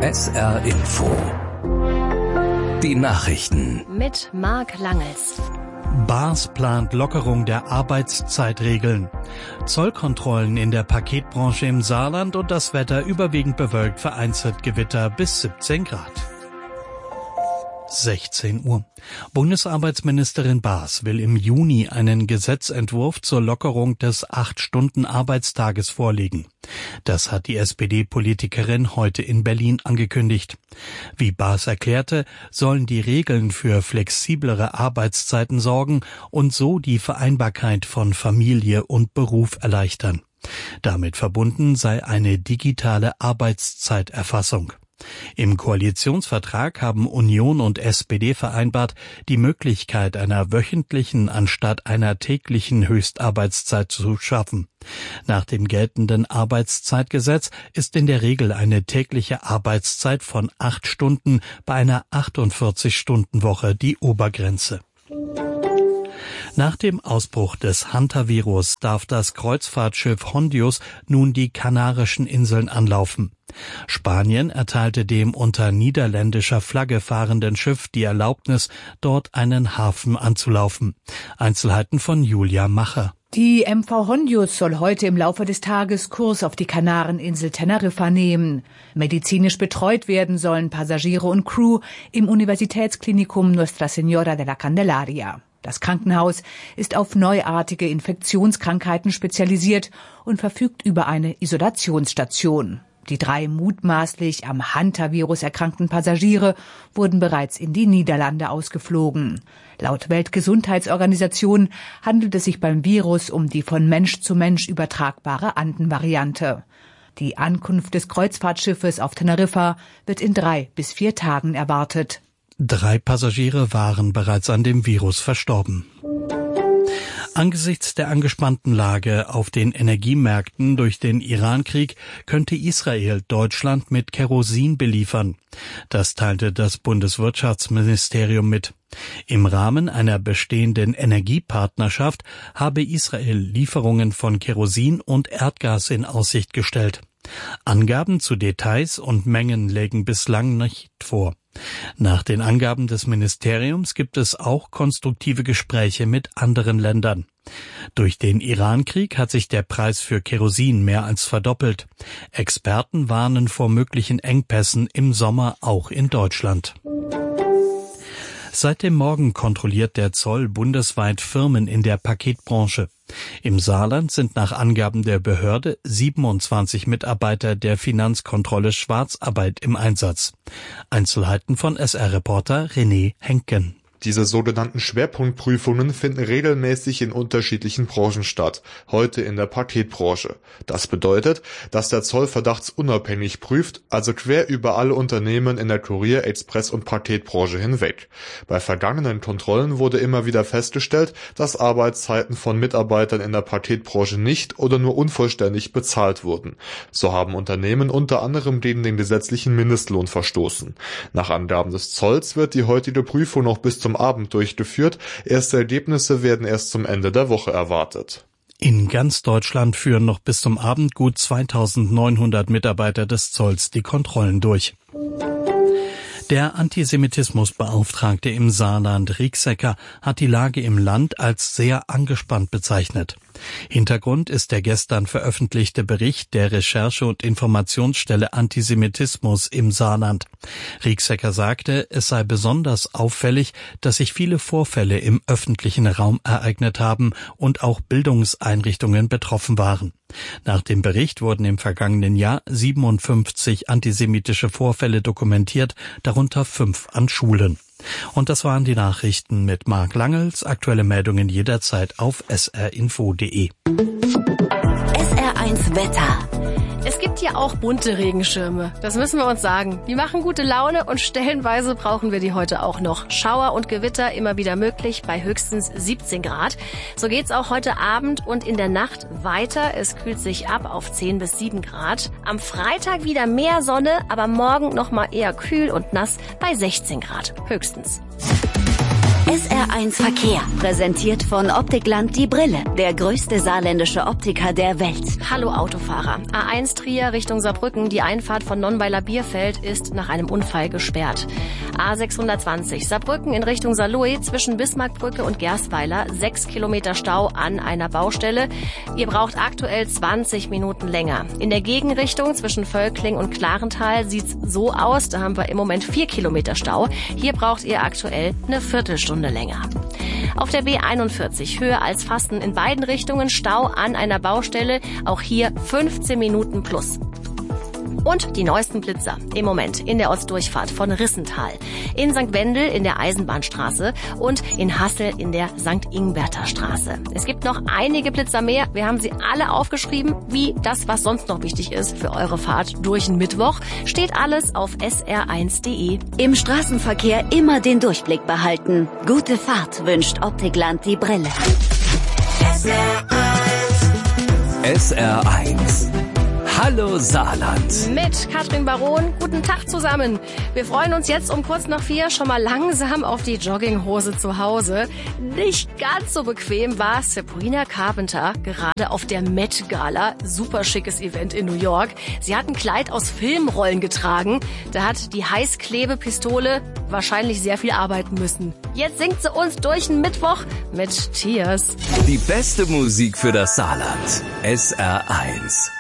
SR Info. Die Nachrichten. Mit Marc Langels. BAS plant Lockerung der Arbeitszeitregeln. Zollkontrollen in der Paketbranche im Saarland und das Wetter überwiegend bewölkt, vereinzelt Gewitter bis 17 Grad. 16 Uhr. Bundesarbeitsministerin Baas will im Juni einen Gesetzentwurf zur Lockerung des 8-Stunden-Arbeitstages vorlegen. Das hat die SPD-Politikerin heute in Berlin angekündigt. Wie Baas erklärte, sollen die Regeln für flexiblere Arbeitszeiten sorgen und so die Vereinbarkeit von Familie und Beruf erleichtern. Damit verbunden sei eine digitale Arbeitszeiterfassung. Im Koalitionsvertrag haben Union und SPD vereinbart, die Möglichkeit einer wöchentlichen anstatt einer täglichen Höchstarbeitszeit zu schaffen. Nach dem geltenden Arbeitszeitgesetz ist in der Regel eine tägliche Arbeitszeit von 8 Stunden bei einer 48-Stunden-Woche die Obergrenze. Nach dem Ausbruch des Hantavirus darf das Kreuzfahrtschiff Hondius nun die Kanarischen Inseln anlaufen. Spanien erteilte dem unter niederländischer Flagge fahrenden Schiff die Erlaubnis, dort einen Hafen anzulaufen. Einzelheiten von Julia Macher. Die MV Hondius soll heute im Laufe des Tages Kurs auf die Kanareninsel Teneriffa nehmen. Medizinisch betreut werden sollen Passagiere und Crew im Universitätsklinikum Nuestra Señora de la Candelaria. Das Krankenhaus ist auf neuartige Infektionskrankheiten spezialisiert und verfügt über eine Isolationsstation. Die 3 mutmaßlich am Hantavirus erkrankten Passagiere wurden bereits in die Niederlande ausgeflogen. Laut Weltgesundheitsorganisation handelt es sich beim Virus um die von Mensch zu Mensch übertragbare Andenvariante. Die Ankunft des Kreuzfahrtschiffes auf Teneriffa wird in 3 bis 4 Tagen erwartet. 3 Passagiere waren bereits an dem Virus verstorben. Angesichts der angespannten Lage auf den Energiemärkten durch den Irankrieg könnte Israel Deutschland mit Kerosin beliefern. Das teilte das Bundeswirtschaftsministerium mit. Im Rahmen einer bestehenden Energiepartnerschaft habe Israel Lieferungen von Kerosin und Erdgas in Aussicht gestellt. Angaben zu Details und Mengen lägen bislang nicht vor. Nach den Angaben des Ministeriums gibt es auch konstruktive Gespräche mit anderen Ländern. Durch den Irankrieg hat sich der Preis für Kerosin mehr als verdoppelt. Experten warnen vor möglichen Engpässen im Sommer auch in Deutschland. Seit dem Morgen kontrolliert der Zoll bundesweit Firmen in der Paketbranche. Im Saarland sind nach Angaben der Behörde 27 Mitarbeiter der Finanzkontrolle Schwarzarbeit im Einsatz. Einzelheiten von SR-Reporter René Henken. Diese sogenannten Schwerpunktprüfungen finden regelmäßig in unterschiedlichen Branchen statt, heute in der Paketbranche. Das bedeutet, dass der Zoll verdachtsunabhängig prüft, also quer über alle Unternehmen in der Kurier-, Express- und Paketbranche hinweg. Bei vergangenen Kontrollen wurde immer wieder festgestellt, dass Arbeitszeiten von Mitarbeitern in der Paketbranche nicht oder nur unvollständig bezahlt wurden. So haben Unternehmen unter anderem gegen den gesetzlichen Mindestlohn verstoßen. Nach Angaben des Zolls wird die heutige Prüfung noch bis zum Abend durchgeführt. Erste Ergebnisse werden erst zum Ende der Woche erwartet. In ganz Deutschland führen noch bis zum Abend gut 2900 Mitarbeiter des Zolls die Kontrollen durch. Der Antisemitismusbeauftragte im Saarland, Rieksecker, hat die Lage im Land als sehr angespannt bezeichnet. Hintergrund ist der gestern veröffentlichte Bericht der Recherche- und Informationsstelle Antisemitismus im Saarland. Rieksecker sagte, es sei besonders auffällig, dass sich viele Vorfälle im öffentlichen Raum ereignet haben und auch Bildungseinrichtungen betroffen waren. Nach dem Bericht wurden im vergangenen Jahr 57 antisemitische Vorfälle dokumentiert, darunter 5 an Schulen. Und das waren die Nachrichten mit Marc Langels. Aktuelle Meldungen jederzeit auf srinfo.de. SR1 Wetter. Es gibt ja auch bunte Regenschirme, das müssen wir uns sagen. Die machen gute Laune und stellenweise brauchen wir die heute auch noch. Schauer und Gewitter immer wieder möglich bei höchstens 17 Grad. So geht's auch heute Abend und in der Nacht weiter. Es kühlt sich ab auf 10 bis 7 Grad. Am Freitag wieder mehr Sonne, aber morgen nochmal eher kühl und nass bei 16 Grad höchstens. SR1 Verkehr, präsentiert von Optikland die Brille, der größte saarländische Optiker der Welt. Hallo Autofahrer. A1 Trier Richtung Saarbrücken, die Einfahrt von Nonnweiler Bierfeld ist nach einem Unfall gesperrt. A620 Saarbrücken in Richtung Saarlouis zwischen Bismarckbrücke und Gerstweiler, 6 Kilometer Stau an einer Baustelle. Ihr braucht aktuell 20 Minuten länger. In der Gegenrichtung zwischen Völkling und Klarental sieht's so aus, da haben wir im Moment 4 Kilometer Stau. Hier braucht ihr aktuell eine Viertelstunde länger. Auf der B41 höher als Fasten in beiden Richtungen, Stau an einer Baustelle, auch hier 15 Minuten plus. Und die neuesten Blitzer im Moment in der Ortsdurchfahrt von Rissental, in St. Wendel in der Eisenbahnstraße und in Hassel in der St. Ingberter Straße. Es gibt noch einige Blitzer mehr. Wir haben sie alle aufgeschrieben, wie das, was sonst noch wichtig ist für eure Fahrt durch den Mittwoch. Steht alles auf sr1.de. Im Straßenverkehr immer den Durchblick behalten. Gute Fahrt wünscht Optikland die Brille. SR1. Hallo Saarland. Mit Katrin Baron, guten Tag zusammen. Wir freuen uns jetzt um kurz nach 4 schon mal langsam auf die Jogginghose zu Hause. Nicht ganz so bequem war Sabrina Carpenter gerade auf der Met Gala. Super schickes Event in New York. Sie hat ein Kleid aus Filmrollen getragen. Da hat die Heißklebepistole wahrscheinlich sehr viel arbeiten müssen. Jetzt singt sie uns durch den Mittwoch mit Tears. Die beste Musik für das Saarland. SR1.